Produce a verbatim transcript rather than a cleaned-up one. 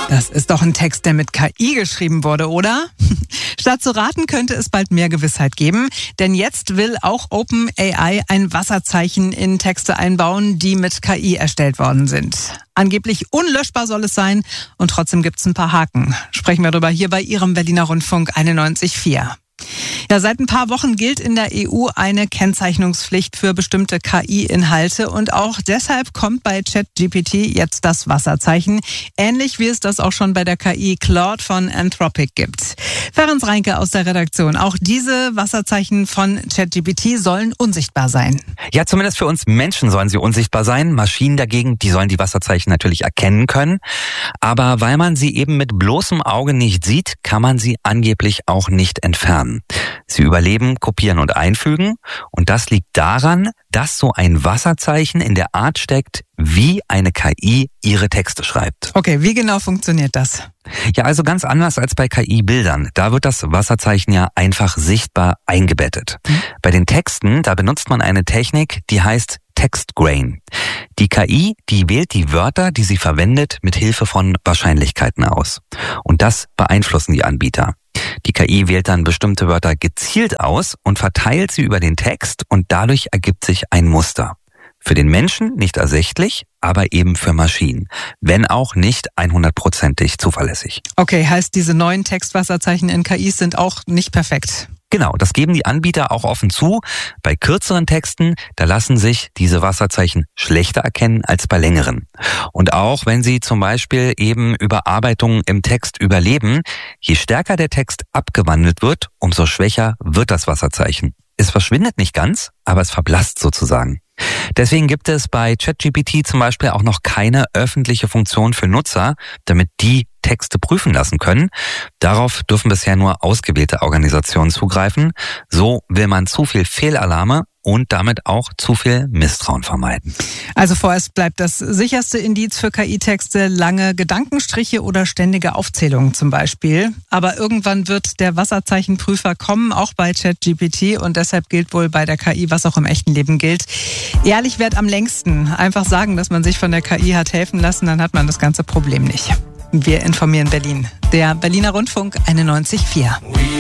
Das ist doch ein Text, der mit K I geschrieben wurde, oder? Statt zu raten, könnte es bald mehr Gewissheit geben. Denn jetzt will auch OpenAI ein Wasserzeichen in Texte einbauen, die mit K I erstellt worden sind. Angeblich unlöschbar soll es sein und trotzdem gibt es ein paar Haken. Sprechen wir darüber hier bei Ihrem Berliner Rundfunk einundneunzig Komma vier. Ja, seit ein paar Wochen gilt in der E U eine Kennzeichnungspflicht für bestimmte K I-Inhalte und auch deshalb kommt bei ChatGPT jetzt das Wasserzeichen, ähnlich wie es das auch schon bei der K I Claude von Anthropic gibt. Ferenc Reinke aus der Redaktion, auch diese Wasserzeichen von ChatGPT sollen unsichtbar sein. Ja, zumindest für uns Menschen sollen sie unsichtbar sein. Maschinen dagegen, die sollen die Wasserzeichen natürlich erkennen können. Aber weil man sie eben mit bloßem Auge nicht sieht, kann man sie angeblich auch nicht entfernen. Sie überleben, kopieren und einfügen. Und das liegt daran, dass so ein Wasserzeichen in der Art steckt, wie eine K I ihre Texte schreibt. Okay, wie genau funktioniert das? Ja, also ganz anders als bei K I-Bildern. Da wird das Wasserzeichen ja einfach sichtbar eingebettet. Mhm. Bei den Texten, da benutzt man eine Technik, die heißt Text Grain. Die K I, die wählt die Wörter, die sie verwendet, mit Hilfe von Wahrscheinlichkeiten aus. Und das beeinflussen die Anbieter. Die K I wählt dann bestimmte Wörter gezielt aus und verteilt sie über den Text und dadurch ergibt sich ein Muster. Für den Menschen nicht ersichtlich, aber eben für Maschinen. Wenn auch nicht hundertprozentig zuverlässig. Okay, heißt diese neuen Textwasserzeichen in K Is sind auch nicht perfekt? Genau, das geben die Anbieter auch offen zu. Bei kürzeren Texten, da lassen sich diese Wasserzeichen schlechter erkennen als bei längeren. Und auch wenn sie zum Beispiel eben Überarbeitungen im Text überleben, je stärker der Text abgewandelt wird, umso schwächer wird das Wasserzeichen. Es verschwindet nicht ganz, aber es verblasst sozusagen. Deswegen gibt es bei ChatGPT zum Beispiel auch noch keine öffentliche Funktion für Nutzer, damit die Texte prüfen lassen können. Darauf dürfen bisher nur ausgewählte Organisationen zugreifen. So will man zu viel Fehlalarme und damit auch zu viel Misstrauen vermeiden. Also vorerst bleibt das sicherste Indiz für K I-Texte lange Gedankenstriche oder ständige Aufzählungen zum Beispiel. Aber irgendwann wird der Wasserzeichenprüfer kommen, auch bei ChatGPT. Und deshalb gilt wohl bei der K I, was auch im echten Leben gilt: ehrlich währt am längsten. Einfach sagen, dass man sich von der K I hat helfen lassen, dann hat man das ganze Problem nicht. Wir informieren Berlin. Der Berliner Rundfunk einundneunzig Komma vier.